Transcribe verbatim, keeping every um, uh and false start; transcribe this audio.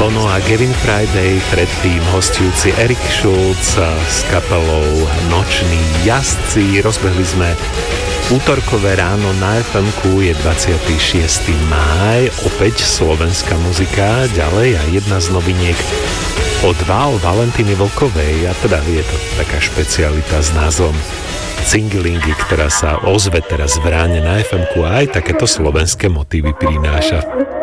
Bono a Gavin Friday, predtým hostujúci Eric Schulz s kapelou Noční jazdci. Rozbehli sme útorkové ráno na ef emku, je dvadsiateho šiesteho máj, opäť slovenská muzika, ďalej a jedna z noviniek od Val Valentíny Vlkovej, a teda je to taká špecialita s názvom Cingilingy, ktorá sa ozve teraz v ráne na ef emku a aj takéto slovenské motívy prináša.